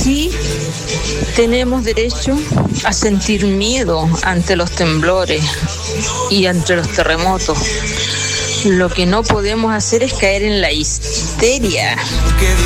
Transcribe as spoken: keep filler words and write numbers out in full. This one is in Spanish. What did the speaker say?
Sí tenemos derecho a sentir miedo ante los temblores y ante los terremotos. Lo que no podemos hacer es caer en la histeria.